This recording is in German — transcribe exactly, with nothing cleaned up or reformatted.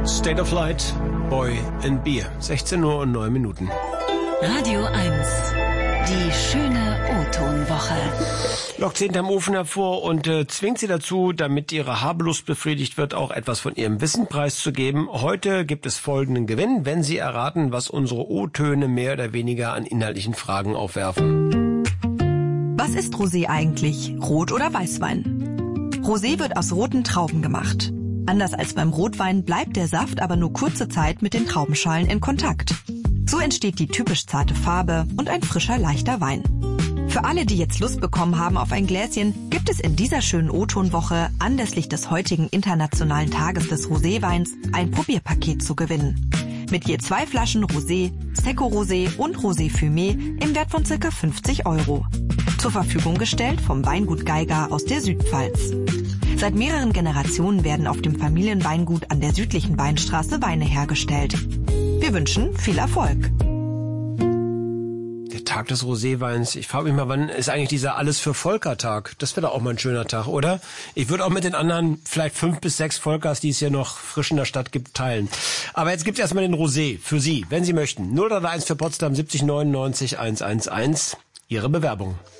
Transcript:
State of Light, Boy and Beer. sechzehn Uhr und neun Minuten. Radio eins. Die schöne O-Ton-Woche. Lockt sie hinterm Ofen hervor und äh, zwingt sie dazu, damit ihre Habelust befriedigt wird, auch etwas von ihrem Wissen preiszugeben. Heute gibt es folgenden Gewinn, wenn Sie erraten, was unsere O-Töne mehr oder weniger an inhaltlichen Fragen aufwerfen. Was ist Rosé eigentlich? Rot- oder Weißwein? Rosé wird aus roten Trauben gemacht. Anders als beim Rotwein bleibt der Saft aber nur kurze Zeit mit den Traubenschalen in Kontakt. So entsteht die typisch zarte Farbe und ein frischer, leichter Wein. Für alle, die jetzt Lust bekommen haben auf ein Gläschen, gibt es in dieser schönen O-Ton-Woche anlässlich des heutigen Internationalen Tages des Roséweins ein Probierpaket zu gewinnen. Mit je zwei Flaschen Rosé, Seco Rosé und Rosé Fumé im Wert von ca. fünfzig Euro. Zur Verfügung gestellt vom Weingut Geiger aus der Südpfalz. Seit mehreren Generationen werden auf dem Familienweingut an der südlichen Weinstraße Weine hergestellt. Wir wünschen viel Erfolg. Der Tag des Roséweins. Ich frage mich mal, wann ist eigentlich dieser Alles für Volker-Tag? Das wäre doch auch mal ein schöner Tag, oder? Ich würde auch mit den anderen vielleicht fünf bis sechs Volkers, die es hier noch frisch in der Stadt gibt, teilen. Aber jetzt gibt es erstmal den Rosé für Sie, wenn Sie möchten. null drei eins für Potsdam siebzig neunundneunzig eins eins eins. Ihre Bewerbung.